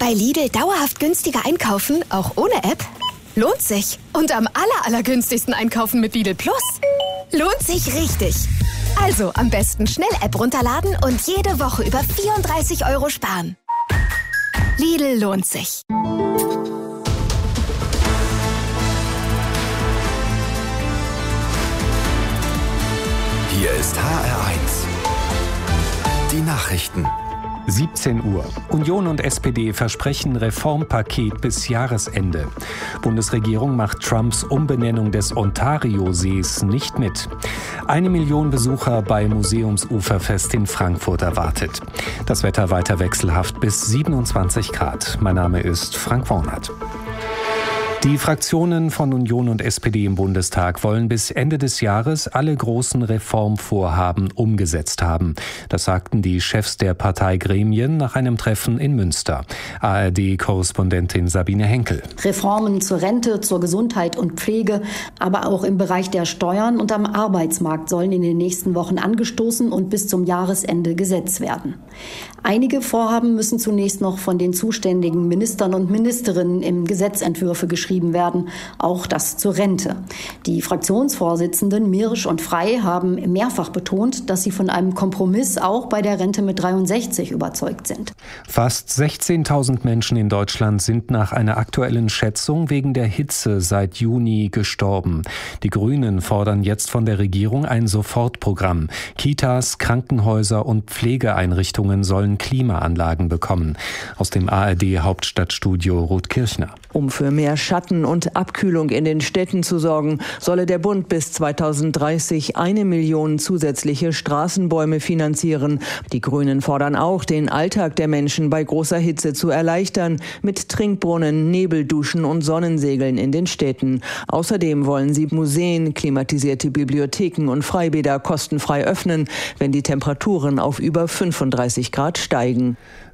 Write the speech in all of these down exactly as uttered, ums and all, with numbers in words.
Bei Lidl dauerhaft günstiger einkaufen, auch ohne App? Lohnt sich. Und am aller, allergünstigsten einkaufen mit Lidl Plus? Lohnt sich richtig. Also am besten schnell App runterladen und jede Woche über vierunddreißig Euro sparen. Lidl lohnt sich. Hier ist H R eins. Die Nachrichten. siebzehn Uhr. Union und S P D versprechen Reformpaket bis Jahresende. Bundesregierung macht Trumps Umbenennung des Ontario-Sees nicht mit. Eine Million Besucher bei Museumsuferfest in Frankfurt erwartet. Das Wetter weiter wechselhaft bis siebenundzwanzig Grad. Mein Name ist Frank Wornert. Die Fraktionen von Union und S P D im Bundestag wollen bis Ende des Jahres alle großen Reformvorhaben umgesetzt haben. Das sagten die Chefs der Parteigremien nach einem Treffen in Münster. A R D-Korrespondentin Sabine Henkel. Reformen zur Rente, zur Gesundheit und Pflege, aber auch im Bereich der Steuern und am Arbeitsmarkt sollen in den nächsten Wochen angestoßen und bis zum Jahresende gesetzt werden. Einige Vorhaben müssen zunächst noch von den zuständigen Ministern und Ministerinnen im Gesetzentwürfe geschrieben werden, auch das zur Rente. Die Fraktionsvorsitzenden Mirisch und Frey haben mehrfach betont, dass sie von einem Kompromiss auch bei der Rente mit dreiundsechzig überzeugt sind. Fast sechzehntausend Menschen in Deutschland sind nach einer aktuellen Schätzung wegen der Hitze seit Juni gestorben. Die Grünen fordern jetzt von der Regierung ein Sofortprogramm. Kitas, Krankenhäuser und Pflegeeinrichtungen sollen Klimaanlagen bekommen. Aus dem A R D-Hauptstadtstudio Ruth Kirchner. Um für mehr Schatten und Abkühlung in den Städten zu sorgen, solle der Bund bis zweitausenddreißig eine Million zusätzliche Straßenbäume finanzieren. Die Grünen fordern auch, den Alltag der Menschen bei großer Hitze zu erleichtern, mit Trinkbrunnen, Nebelduschen und Sonnensegeln in den Städten. Außerdem wollen sie Museen, klimatisierte Bibliotheken und Freibäder kostenfrei öffnen, wenn die Temperaturen auf über fünfunddreißig Grad steigen.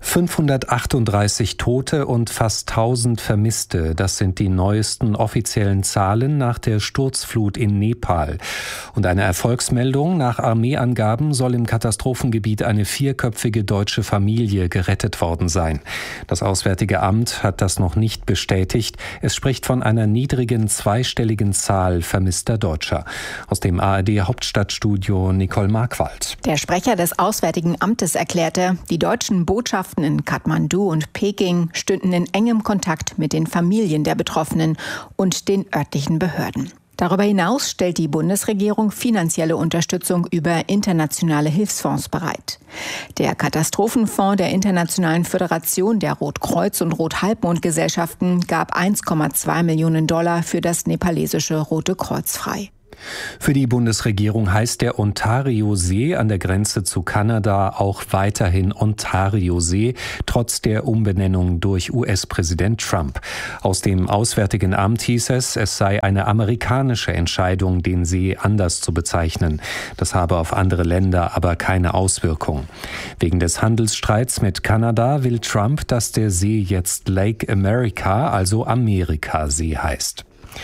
fünfhundertachtunddreißig Tote und fast tausend Vermisste. Das sind die neuesten offiziellen Zahlen nach der Sturzflut in Nepal. Und eine Erfolgsmeldung: Nach Armeeangaben soll im Katastrophengebiet eine vierköpfige deutsche Familie gerettet worden sein. Das Auswärtige Amt hat das noch nicht bestätigt. Es spricht von einer niedrigen zweistelligen Zahl vermisster Deutscher. Aus dem A R D-Hauptstadtstudio Nicole Markwald. Der Sprecher des Auswärtigen Amtes erklärte, die deutschen Botschaften in Kathmandu und Peking stünden in engem Kontakt mit den Familien der Betroffenen und den örtlichen Behörden. Darüber hinaus stellt die Bundesregierung finanzielle Unterstützung über internationale Hilfsfonds bereit. Der Katastrophenfonds der Internationalen Föderation der Rotkreuz- und Rothalbmond-Gesellschaften gab eins Komma zwei Millionen Dollar für das nepalesische Rote Kreuz frei. Für die Bundesregierung heißt der Ontario-See an der Grenze zu Kanada auch weiterhin Ontario-See, trotz der Umbenennung durch U S-Präsident Trump. Aus dem Auswärtigen Amt hieß es, es sei eine amerikanische Entscheidung, den See anders zu bezeichnen. Das habe auf andere Länder aber keine Auswirkung. Wegen des Handelsstreits mit Kanada will Trump, dass der See jetzt Lake America, also Amerikasee heißt.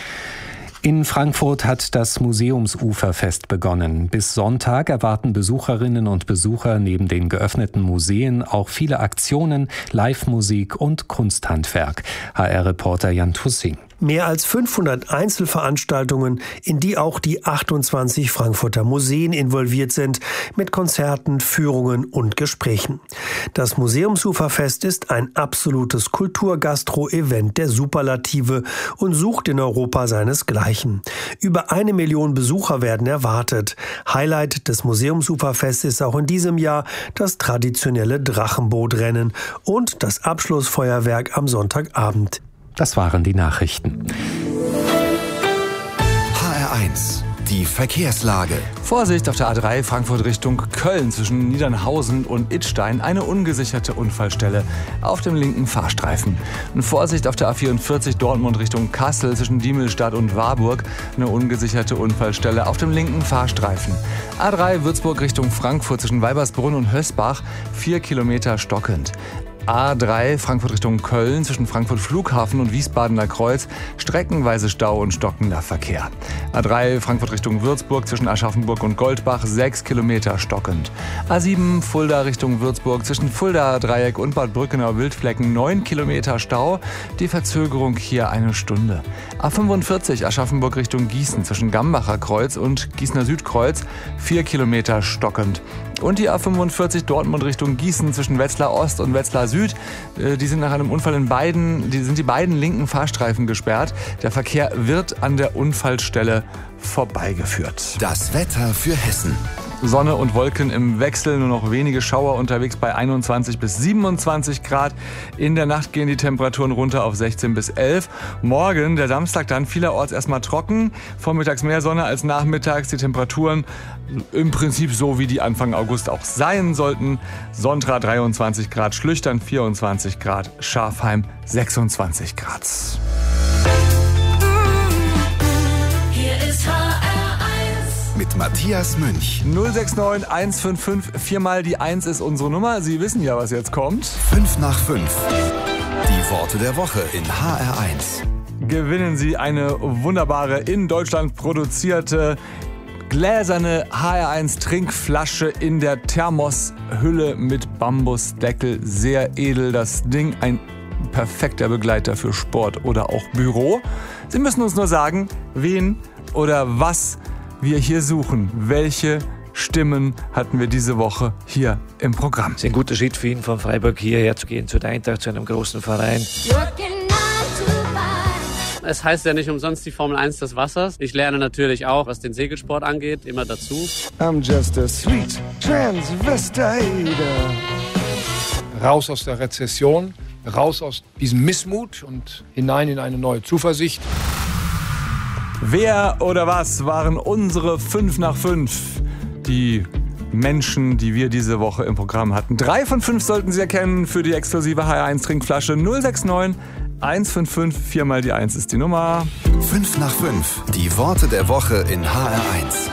In Frankfurt hat das Museumsuferfest begonnen. Bis Sonntag erwarten Besucherinnen und Besucher neben den geöffneten Museen auch viele Aktionen, Live-Musik und Kunsthandwerk. H R-Reporter Jan Tussing. Mehr als fünfhundert Einzelveranstaltungen, in die auch die achtundzwanzig Frankfurter Museen involviert sind, mit Konzerten, Führungen und Gesprächen. Das Museumsuferfest ist ein absolutes Kulturgastro-Event der Superlative und sucht in Europa seinesgleichen. Über eine Million Besucher werden erwartet. Highlight des Museumsuferfests ist auch in diesem Jahr das traditionelle Drachenbootrennen und das Abschlussfeuerwerk am Sonntagabend. Das waren die Nachrichten. H R eins. Die Verkehrslage. Vorsicht auf der A drei Frankfurt Richtung Köln zwischen Niedernhausen und Idstein. Eine ungesicherte Unfallstelle auf dem linken Fahrstreifen. Und Vorsicht auf der A vierundvierzig Dortmund Richtung Kassel zwischen Diemelstadt und Warburg. Eine ungesicherte Unfallstelle auf dem linken Fahrstreifen. A drei Würzburg Richtung Frankfurt zwischen Weibersbrunn und Hösbach. Vier Kilometer stockend. A drei Frankfurt Richtung Köln zwischen Frankfurt Flughafen und Wiesbadener Kreuz streckenweise Stau und stockender Verkehr. A drei Frankfurt Richtung Würzburg zwischen Aschaffenburg und Goldbach sechs Kilometer stockend. A sieben Fulda Richtung Würzburg zwischen Fulda Dreieck und Bad Brückenau Wildflecken neun Kilometer Stau. Die Verzögerung hier eine Stunde. A fünfundvierzig Aschaffenburg Richtung Gießen zwischen Gambacher Kreuz und Gießener Südkreuz vier Kilometer stockend. Und die A fünfundvierzig Dortmund Richtung Gießen zwischen Wetzlar Ost und Wetzlar Süd. Die sind nach einem Unfall in beiden, die sind die beiden linken Fahrstreifen gesperrt. Der Verkehr wird an der Unfallstelle vorbeigeführt. Das Wetter für Hessen. Sonne und Wolken im Wechsel, nur noch wenige Schauer unterwegs bei einundzwanzig bis siebenundzwanzig Grad. In der Nacht gehen die Temperaturen runter auf sechzehn bis elf. Morgen, der Samstag, dann vielerorts erstmal trocken. Vormittags mehr Sonne als nachmittags. Die Temperaturen im Prinzip so, wie die Anfang August auch sein sollten. Sontra dreiundzwanzig Grad, Schlüchtern vierundzwanzig Grad, Schafheim sechsundzwanzig Grad. Mit Matthias Münch. null sechs neun eins fünf fünf, viermal die eins ist unsere Nummer. Sie wissen ja, was jetzt kommt. fünf nach fünf. Die Worte der Woche in H R eins. Gewinnen Sie eine wunderbare, in Deutschland produzierte, gläserne H R eins Trinkflasche in der Thermoshülle mit Bambusdeckel. Sehr edel das Ding. Ein perfekter Begleiter für Sport oder auch Büro. Sie müssen uns nur sagen, wen oder was wir hier suchen. Welche Stimmen hatten wir diese Woche hier im Programm? Es ist ein guter Schritt für ihn, von Freiburg hierher zu gehen, zu der Eintracht, zu einem großen Verein. Es heißt ja nicht umsonst die Formel eins des Wassers. Ich lerne natürlich auch, was den Segelsport angeht, immer dazu. I'm just a sweet transvestite. Raus aus der Rezession, raus aus diesem Missmut und hinein in eine neue Zuversicht. Wer oder was waren unsere fünf nach fünf? Die Menschen, die wir diese Woche im Programm hatten. Drei von fünf sollten Sie erkennen für die exklusive H R eins Trinkflasche. null sechs neun eins fünf fünf, viermal die eins ist die Nummer. fünf nach fünf. Die Worte der Woche in H R eins.